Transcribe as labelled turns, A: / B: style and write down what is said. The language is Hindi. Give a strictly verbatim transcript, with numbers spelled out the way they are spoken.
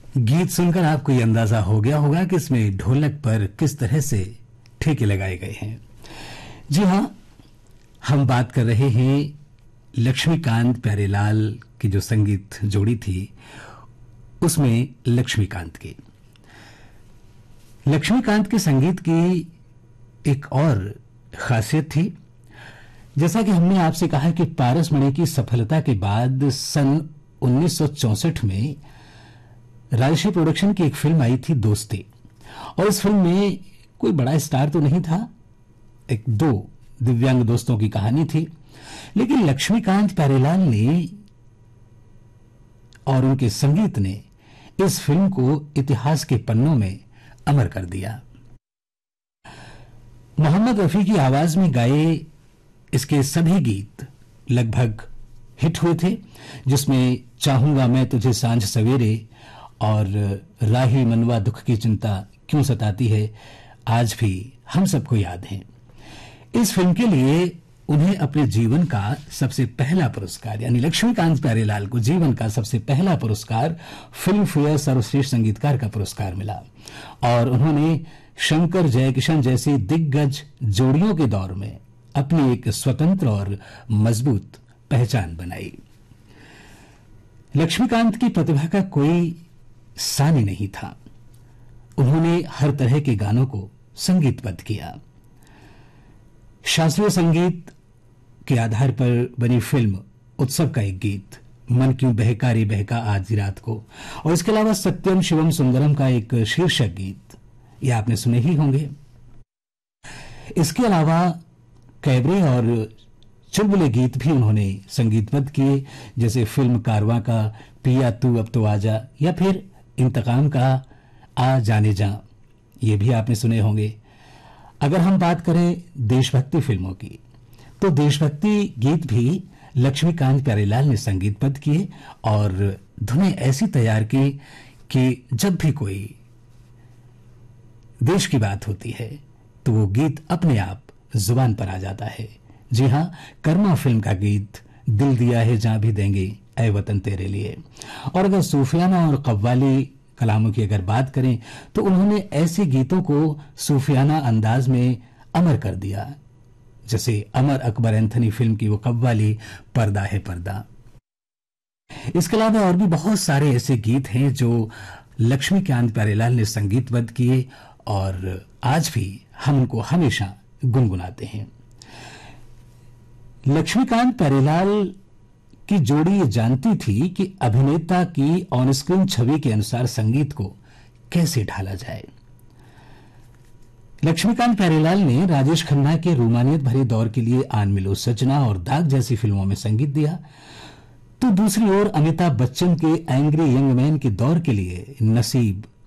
A: गीत सुनकर आपको ये अंदाजा हो गया होगा कि इसमें ढोलक पर किस तरह से ठेके लगाए गए हैं। जी हां, हम बात कर रहे हैं लक्ष्मीकांत प्यारेलाल की जो संगीत जोड़ी थी उसमें लक्ष्मीकांत की। लक्ष्मीकांत के संगीत की एक और खासियत थी, जैसा कि हमने आपसे कहा कि पारसमणि की सफलता के बाद सन उन्नीस सौ चौसठ में राजश्री प्रोडक्शन की एक फिल्म आई थी दोस्ती, और इस फिल्म में कोई बड़ा स्टार तो नहीं था, एक दो दिव्यांग दोस्तों की कहानी थी, लेकिन लक्ष्मीकांत प्यारेलाल ने और उनके संगीत ने इस फिल्म को इतिहास के पन्नों में अमर कर दिया। मोहम्मद रफी की आवाज में गाए इसके सभी गीत लगभग हिट हुए थे, जिसमें चाहूंगा मैं तुझे सांझ सवेरे और राही मनवा दुख की चिंता क्यों सताती है आज भी हम सबको याद हैं। इस फिल्म के लिए उन्हें अपने जीवन का सबसे पहला पुरस्कार, यानी लक्ष्मीकांत प्यारेलाल को जीवन का सबसे पहला पुरस्कार फिल्म फेयर सर्वश्रेष्ठ संगीतकार का पुरस्कार मिला, और उन्होंने शंकर जयकिशन जैसी दिग्गज जोड़ियों के दौर में अपनी एक स्वतंत्र और मजबूत पहचान बनाई। लक्ष्मीकांत की प्रतिभा का कोई सानी नहीं था। उन्होंने हर तरह के गानों को संगीतबद्ध किया। शास्त्रीय संगीत के आधार पर बनी फिल्म उत्सव का एक गीत मन क्यों बहका बहका आज रात को, और इसके अलावा सत्यम शिवम सुंदरम का एक शीर्षक गीत, ये आपने सुने ही होंगे। इसके अलावा कैबरे और चुलबुले गीत भी उन्होंने संगीतबद्ध किए, जैसे फिल्म कारवां का पिया तू अब तो आजा, या फिर इंतकाम का आ जाने जा, ये भी आपने सुने होंगे। अगर हम बात करें देशभक्ति फिल्मों की, तो देशभक्ति गीत भी लक्ष्मीकांत प्यारेलाल ने संगीतबद्ध किए और धुनें ऐसी तैयार की कि जब भी कोई देश की बात होती है तो वो गीत अपने आप जुबान पर आ जाता है। जी हां, कर्मा फिल्म का गीत दिल दिया है जहां भी देंगे ऐ वतन तेरे लिए। और अगर सूफियाना और कव्वाली कलामों की अगर बात करें तो उन्होंने ऐसे गीतों को सूफियाना अंदाज में अमर कर दिया, जैसे अमर अकबर एंथनी फिल्म की वो कव्वाली पर्दा है पर्दा। इसके अलावा और भी बहुत सारे ऐसे गीत हैं जो लक्ष्मीकांत प्यारेलाल ने संगीतबद्ध किए और आज भी हम उनको हमेशा गुनगुनाते हैं। लक्ष्मीकांत प्यारेलाल की जोड़ी ये जानती थी कि अभिनेता की ऑन स्क्रीन छवि के अनुसार संगीत को कैसे ढाला जाए। लक्ष्मीकांत प्यारेलाल ने राजेश खन्ना के रूमानियत भरे दौर के लिए आन मिलो सजना और दाग जैसी फिल्मों में संगीत दिया, तो दूसरी ओर अमिताभ बच्चन के एंग्री यंग मैन के दौर के लिए नसीब,